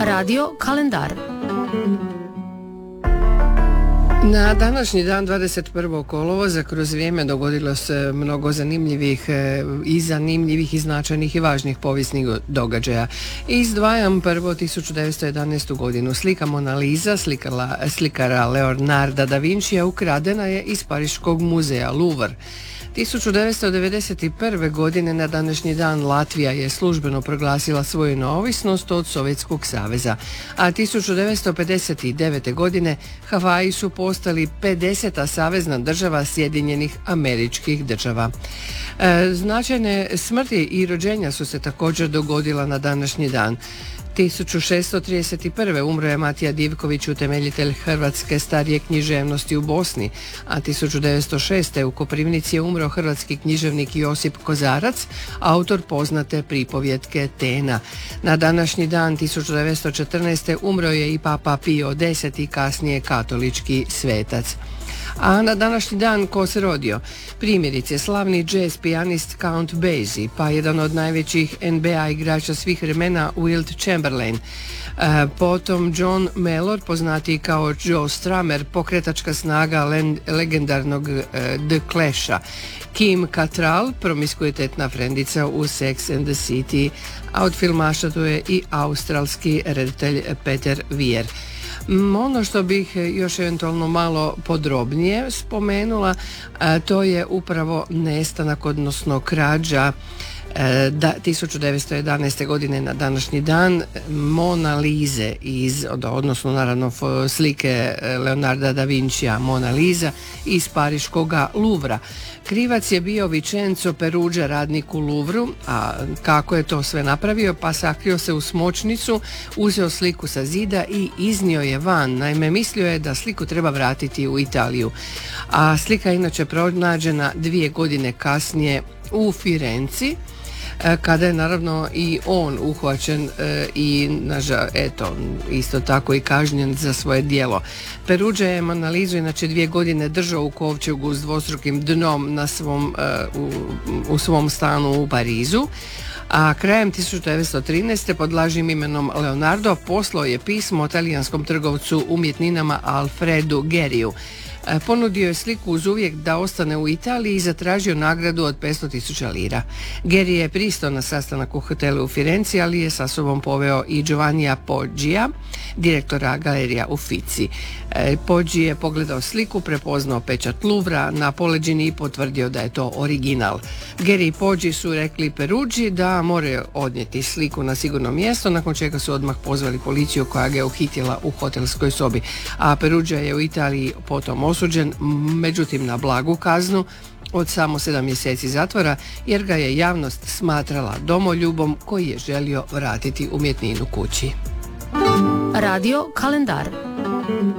Radio kalendar. Na današnji dan 21. kolovoza kroz vrijeme dogodilo se mnogo zanimljivih i značajnih i važnih povijesnih događaja. Izdvajam prvo 1911. godinu. Slika Mona Lisa, slikara Leonarda da Vincija, ukradena je iz Pariškog muzeja Louvre. 1991. godine na današnji dan Latvija je službeno proglasila svoju neovisnost od Sovjetskog saveza, a 1959. godine Havaji su postali 50. savezna država Sjedinjenih Američkih Država. Značajne smrti i rođenja su se također dogodila na današnji dan. 1631. umro je Matija Divković, utemeljitelj hrvatske starije književnosti u Bosni, a 1906. u Koprivnici je umro hrvatski književnik Josip Kozarac, autor poznate pripovjetke Tena. Na današnji dan 1914. umro je i Papa Pio X, kasnije katolički svetac. A na današnji dan ko se rodio? Primjerice, slavni jazz pijanist Count Basie, pa jedan od najvećih NBA igrača svih vremena Wilt Chamberlain, potom John Mellor, poznatiji kao Joe Strummer, pokretačka snaga legendarnog The Clash-a, Kim Cattrall, promiskuitetna frendica u Sex and the City, a od filmaša tu je i australski reditelj Peter Weir. Ono što bih još eventualno malo podrobnije spomenula, to je upravo nestanak, odnosno krađa 1911. godine na današnji dan Mona Lise, odnosno naravno slike Leonarda da Vincija Mona Lisa iz Pariškoga Louvra. Krivac je bio Vincenzo Perugia, radnik u Louvru, a kako je to sve napravio? Pa sakrio se u smočnicu, uzeo sliku sa zida i iznio je van. Naime, mislio je da sliku treba vratiti u Italiju, a slika je inače pronađena 2 godine kasnije u Firenci, kada je naravno i on uhvaćen i isto tako i kažnjen za svoje djelo. Perugia je Mona Lisu inače 2 godine držao u kovčegu s dvostrukim dnom u svom stanu u Parizu, a krajem 1913. pod lažnim imenom Leonardo poslao je pismo talijanskom trgovcu umjetninama Alfredu Geriju. Ponudio je sliku uz uvjet da ostane u Italiji i zatražio nagradu od 500.000 lira. Geri je pristao na sastanak u hotelu u Firenci, ali je sa sobom poveo i Giovannija Poggia, direktora galerija Uffizi. Poggi je pogledao sliku, prepoznao pečat Louvra na poleđini i potvrdio da je to original. Geri i Poggi su rekli Peruggi da moraju odnijeti sliku na sigurno mjesto, nakon čega su odmah pozvali policiju koja ga je uhitila u hotelskoj sobi. A Perugia je u Italiji potom osuđen, međutim na blagu kaznu od samo 7 mjeseci zatvora, jer ga je javnost smatrala domoljubom koji je želio vratiti umjetninu kući. Radio kalendar.